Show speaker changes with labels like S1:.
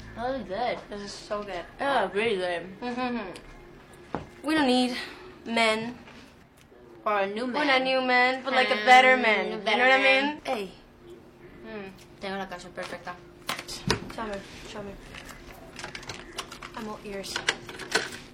S1: That was good.
S2: This is so good.
S1: Yeah, really good.
S2: We don't need men.
S1: Or a new man.
S2: Or not new men, but like a better man.
S1: A
S2: You
S1: better
S2: know what I
S1: man.
S2: mean? Hey.
S1: Tengo la canción perfecta.
S2: Show me. I'm all ears.